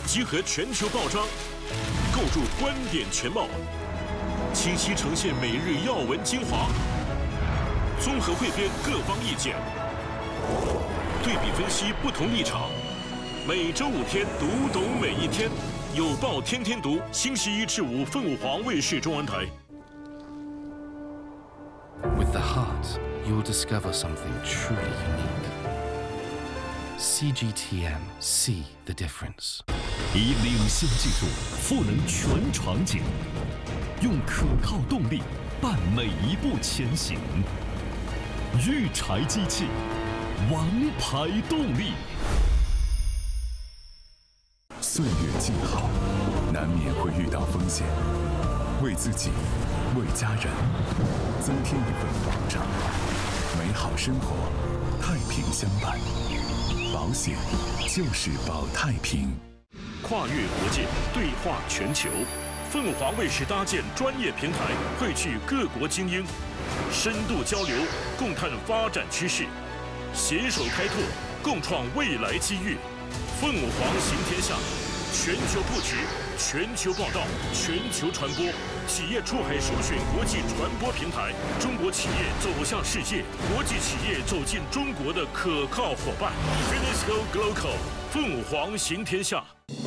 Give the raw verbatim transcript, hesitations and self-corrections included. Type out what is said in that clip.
集合全球报章，构筑观点全貌，清晰呈现每日要闻精华，综合汇编各方意见，对比分析不同立场。每周五天，读懂每一天。有报天天读，星期一至五，凤凰卫视中文台。 With the heart, you'll discover something truly unique. C G T M, see the difference. 以领先技术赋能全场景，用可靠动力伴每一步前行。育柴机器，王牌动力。 岁月静好，难免会遇到风险。为自己，为家人，增添一份保障。美好生活，太平相伴。保险就是保太平。 跨越国界，对话全球。凤凰卫视搭建专业平台，汇聚各国精英，深度交流，共探发展趋势，携手开拓，共创未来机遇。凤凰行天下。 全球布局，全球报道，全球传播，企业出海首选国际传播平台，中国企业走向世界，国际企业走进中国的可靠伙伴。Finisco Global， 凤凰行天下。